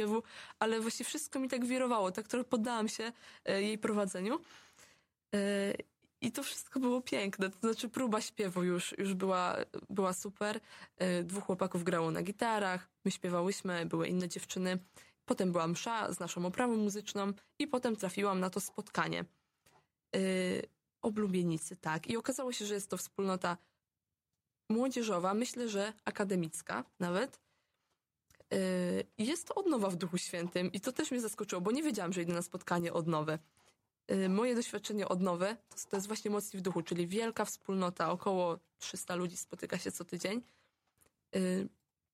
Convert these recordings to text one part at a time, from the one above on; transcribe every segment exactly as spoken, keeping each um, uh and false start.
śpiewu, ale właśnie wszystko mi tak wirowało, tak trochę poddałam się jej prowadzeniu. I to wszystko było piękne, to znaczy próba śpiewu już, już była, była super. Dwóch chłopaków grało na gitarach, my śpiewałyśmy, były inne dziewczyny. Potem była msza z naszą oprawą muzyczną i potem trafiłam na to spotkanie. Oblubienicy, tak. I okazało się, że jest to wspólnota młodzieżowa, myślę, że akademicka nawet. Yy, jest to odnowa w Duchu Świętym i to też mnie zaskoczyło, bo nie wiedziałam, że idę na spotkanie odnowy. Yy, moje doświadczenie odnowy to, to jest właśnie Mocni w Duchu, czyli wielka wspólnota, około trzysta ludzi spotyka się co tydzień. Yy,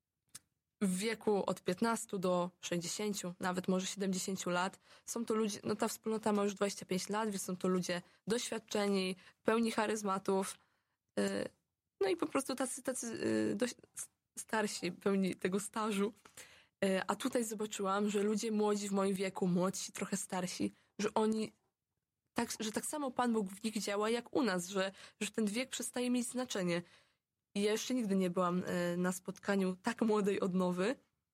w wieku od piętnastu do sześćdziesięciu, nawet może siedemdziesięciu lat. Są to ludzie, no ta wspólnota ma już dwadzieścia pięć lat, więc są to ludzie doświadczeni, pełni charyzmatów. Yy, no i po prostu tacy, tacy yy, dość starsi, pełni tego stażu. A tutaj zobaczyłam, że ludzie młodzi w moim wieku, młodsi, trochę starsi, że oni, tak, że tak samo Pan Bóg w nich działa jak u nas, że, że ten wiek przestaje mieć znaczenie. I ja jeszcze nigdy nie byłam na spotkaniu tak młodej odnowy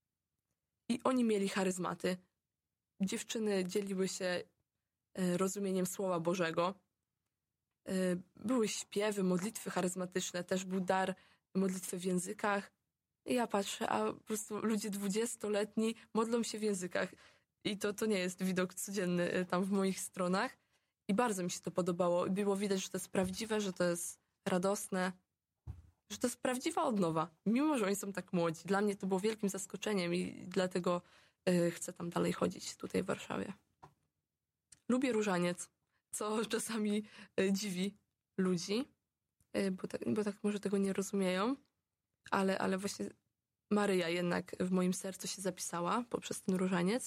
i oni mieli charyzmaty. Dziewczyny dzieliły się rozumieniem Słowa Bożego. Były śpiewy, modlitwy charyzmatyczne, też był dar modlitwy w językach. I ja patrzę, a po prostu ludzie dwudziestoletni modlą się w językach. I to, to nie jest widok codzienny tam w moich stronach. I bardzo mi się to podobało. I było widać, że to jest prawdziwe, że to jest radosne, że to jest prawdziwa odnowa. Mimo, że oni są tak młodzi. Dla mnie to było wielkim zaskoczeniem i dlatego y, chcę tam dalej chodzić tutaj w Warszawie. Lubię różaniec, co czasami y, dziwi ludzi, y, bo, tak, bo tak może tego nie rozumieją. Ale, ale właśnie Maryja jednak w moim sercu się zapisała poprzez ten różaniec.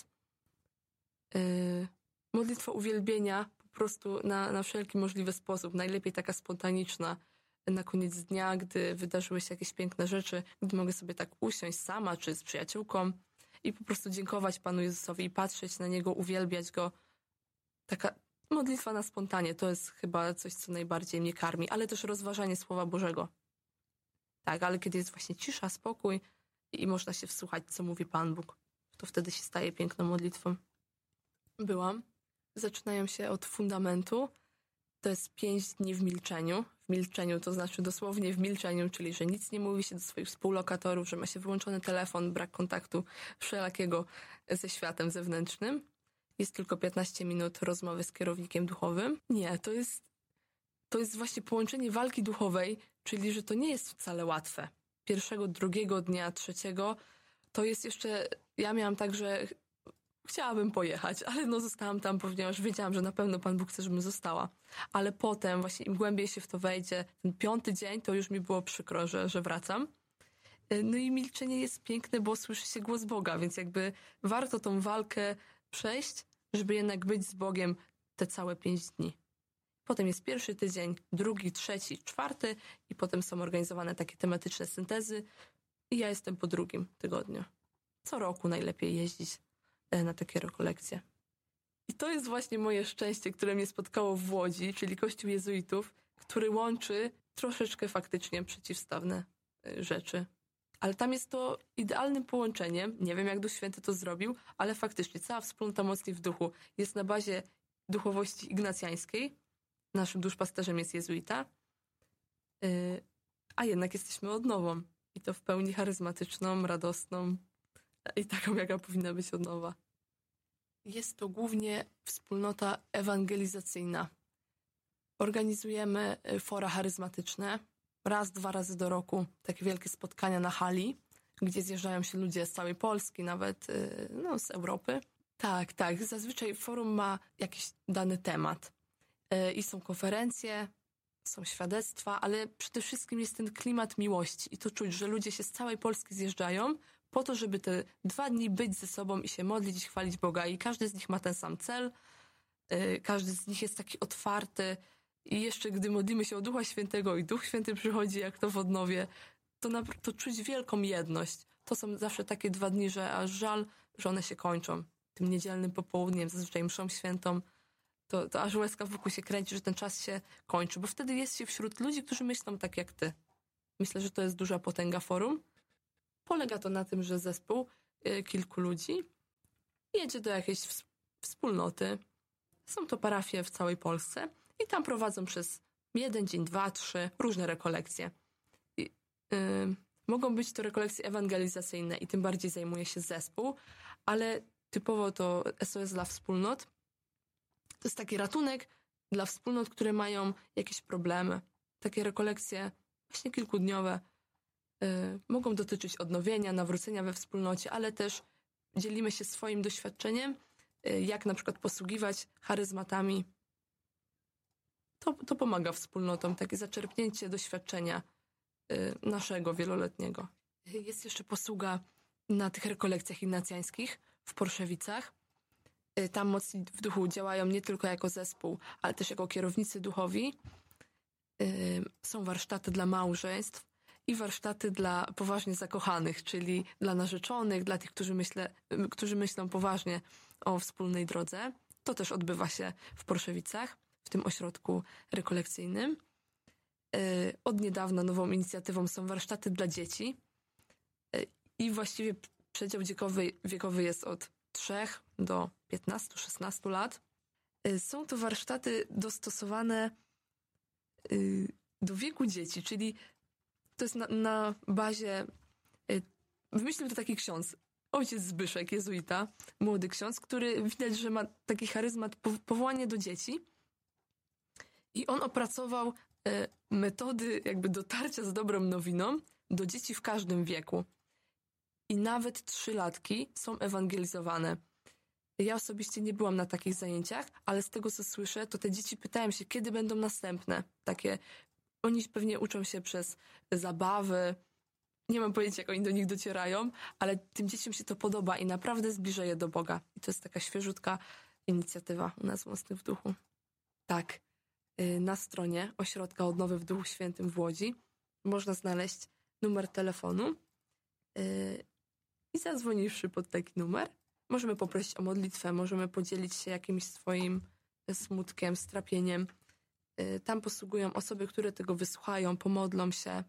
Yy, modlitwa uwielbienia po prostu na, na wszelki możliwy sposób, najlepiej taka spontaniczna, na koniec dnia, gdy wydarzyły się jakieś piękne rzeczy, gdy mogę sobie tak usiąść sama czy z przyjaciółką i po prostu dziękować Panu Jezusowi i patrzeć na Niego, uwielbiać Go. Taka modlitwa na spontanie to jest chyba coś, co najbardziej mnie karmi, ale też rozważanie Słowa Bożego. Tak, ale kiedy jest właśnie cisza, spokój i można się wsłuchać, co mówi Pan Bóg, to wtedy się staje piękną modlitwą. Byłam. Zaczynają się od fundamentu. To jest pięć dni w milczeniu. W milczeniu to znaczy dosłownie w milczeniu, czyli że nic nie mówi się do swoich współlokatorów, że ma się wyłączony telefon, brak kontaktu wszelakiego ze światem zewnętrznym. Jest tylko piętnaście minut rozmowy z kierownikiem duchowym. Nie, to jest To jest właśnie połączenie walki duchowej, czyli że to nie jest wcale łatwe. Pierwszego, drugiego dnia, trzeciego, to jest jeszcze... Ja miałam tak, że chciałabym pojechać, ale no zostałam tam, ponieważ wiedziałam, że na pewno Pan Bóg chce, żebym została. Ale potem właśnie im głębiej się w to wejdzie, ten piąty dzień, to już mi było przykro, że, że wracam. No i milczenie jest piękne, bo słyszy się głos Boga, więc jakby warto tą walkę przejść, żeby jednak być z Bogiem te całe pięć dni. Potem jest pierwszy tydzień, drugi, trzeci, czwarty i potem są organizowane takie tematyczne syntezy i ja jestem po drugim tygodniu. Co roku najlepiej jeździć na takie rekolekcje. I to jest właśnie moje szczęście, które mnie spotkało w Łodzi, czyli Kościół Jezuitów, który łączy troszeczkę faktycznie przeciwstawne rzeczy. Ale tam jest to idealnym połączeniem. Nie wiem, jak Duch Święty to zrobił, ale faktycznie cała wspólnota Mocni w Duchu jest na bazie duchowości ignacjańskiej. Naszym duszpasterzem jest jezuita, yy, a jednak jesteśmy odnową. I to w pełni charyzmatyczną, radosną i taką, jaka powinna być odnowa. Jest to głównie wspólnota ewangelizacyjna. Organizujemy fora charyzmatyczne. Raz, dwa razy do roku takie wielkie spotkania na hali, gdzie zjeżdżają się ludzie z całej Polski, nawet yy, no, z Europy. Tak, tak. Zazwyczaj forum ma jakiś dany temat. I są konferencje, są świadectwa, ale przede wszystkim jest ten klimat miłości. I to czuć, że ludzie się z całej Polski zjeżdżają po to, żeby te dwa dni być ze sobą i się modlić i chwalić Boga. I każdy z nich ma ten sam cel, każdy z nich jest taki otwarty. I jeszcze gdy modlimy się o Ducha Świętego i Duch Święty przychodzi, jak to w odnowie, to, na, to czuć wielką jedność. To są zawsze takie dwa dni, że aż żal, że one się kończą. Tym niedzielnym popołudniem, zazwyczaj mszą świętą, To, to aż łezka wokół się kręci, że ten czas się kończy, bo wtedy jest się wśród ludzi, którzy myślą tak jak ty. Myślę, że to jest duża potęga forum. Polega to na tym, że zespół y, kilku ludzi jedzie do jakiejś ws- wspólnoty. Są to parafie w całej Polsce i tam prowadzą przez jeden dzień, dwa, trzy różne rekolekcje. I, yy, mogą być to rekolekcje ewangelizacyjne i tym bardziej zajmuje się zespół, ale typowo to S O S dla wspólnot. To jest taki ratunek dla wspólnot, które mają jakieś problemy. Takie rekolekcje właśnie kilkudniowe y, mogą dotyczyć odnowienia, nawrócenia we wspólnocie, ale też dzielimy się swoim doświadczeniem, y, jak na przykład posługiwać charyzmatami. To, to pomaga wspólnotom, takie zaczerpnięcie doświadczenia y, naszego wieloletniego. Jest jeszcze posługa na tych rekolekcjach ignacjańskich w Porszewicach. Y, tam mocni w duchu działają nie tylko jako zespół, ale też jako kierownicy duchowi. Y, są warsztaty dla małżeństw i warsztaty dla poważnie zakochanych, czyli dla narzeczonych, dla tych, którzy, myślę, którzy myślą poważnie o wspólnej drodze. To też odbywa się w Porszewicach, w tym ośrodku rekolekcyjnym. Y, od niedawna nową inicjatywą są warsztaty dla dzieci y, i właściwie przedział wiekowy, wiekowy jest od trzech do piętnastu szesnastu lat. Y, są to warsztaty dostosowane do wieku dzieci, czyli to jest na, na bazie, wymyślił to taki ksiądz, ojciec Zbyszek, jezuita, młody ksiądz, który widać, że ma taki charyzmat, powołanie do dzieci i on opracował metody jakby dotarcia z dobrą nowiną do dzieci w każdym wieku. I nawet trzylatki są ewangelizowane. Ja osobiście nie byłam na takich zajęciach, ale z tego, co słyszę, to te dzieci pytają się, kiedy będą następne. Takie, oni pewnie uczą się przez zabawy. Nie mam pojęcia, jak oni do nich docierają, ale tym dzieciom się to podoba i naprawdę zbliża je do Boga. I to jest taka świeżutka inicjatywa u nas Mocnych w Duchu. Tak, na stronie Ośrodka Odnowy w Duchu Świętym w Łodzi można znaleźć numer telefonu i zadzwoniwszy pod taki numer, możemy poprosić o modlitwę, możemy podzielić się jakimś swoim smutkiem, strapieniem. Tam posługują osoby, które tego wysłuchają, pomodlą się.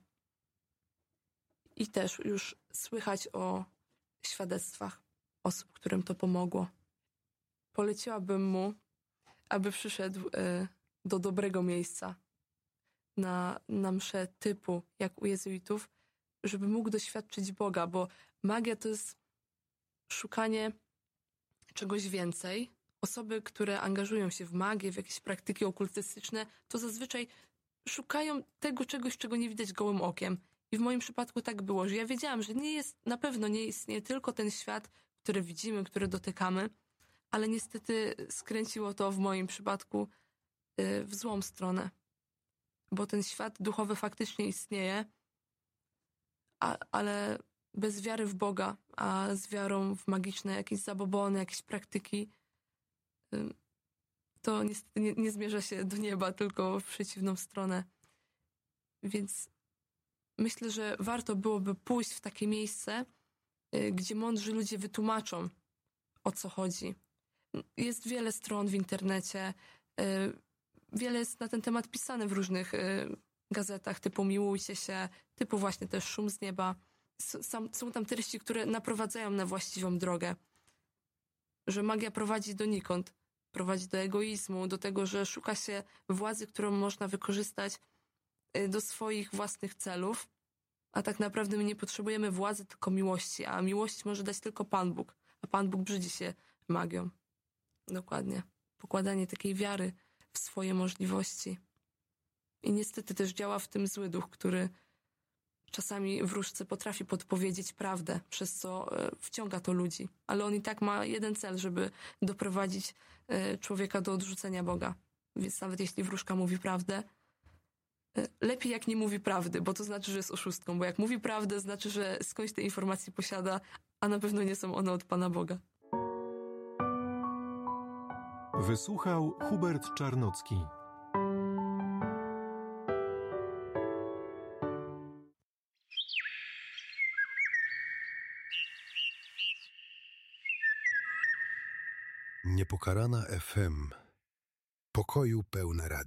I też już słychać o świadectwach osób, którym to pomogło. Poleciłabym mu, aby przyszedł do dobrego miejsca na, na mszę typu, jak u jezuitów, żeby mógł doświadczyć Boga, bo magia to jest szukanie czegoś więcej. Osoby, które angażują się w magię, w jakieś praktyki okultystyczne, to zazwyczaj szukają tego czegoś, czego nie widać gołym okiem. I w moim przypadku tak było, że ja wiedziałam, że nie jest, na pewno nie istnieje tylko ten świat, który widzimy, który dotykamy, ale niestety skręciło to w moim przypadku yy, w złą stronę. Bo ten świat duchowy faktycznie istnieje, a, ale bez wiary w Boga, a z wiarą w magiczne jakieś zabobony, jakieś praktyki, yy, to niestety nie, nie zmierza się do nieba, tylko w przeciwną stronę. Więc myślę, że warto byłoby pójść w takie miejsce, yy, gdzie mądrzy ludzie wytłumaczą, o co chodzi. Jest wiele stron w internecie, yy, wiele jest na ten temat pisane w różnych yy, gazetach, typu Miłujcie się, typu właśnie też Szum z nieba. S- są tam treści, które naprowadzają na właściwą drogę. Że magia prowadzi donikąd, prowadzi do egoizmu, do tego, że szuka się władzy, którą można wykorzystać yy, do swoich własnych celów. A tak naprawdę my nie potrzebujemy władzy, tylko miłości, a miłość może dać tylko Pan Bóg, a Pan Bóg brzydzi się magią. Dokładnie. Pokładanie takiej wiary w swoje możliwości. I niestety też działa w tym zły duch, który czasami wróżce potrafi podpowiedzieć prawdę, przez co wciąga to ludzi. Ale on i tak ma jeden cel, żeby doprowadzić człowieka do odrzucenia Boga. Więc nawet jeśli wróżka mówi prawdę, lepiej jak nie mówi prawdy, bo to znaczy, że jest oszustką. Bo jak mówi prawdę, znaczy, że skądś te informacje posiada, a na pewno nie są one od Pana Boga. Wysłuchał Hubert Czarnocki. Niepokalana F M. Pokoju pełne radio.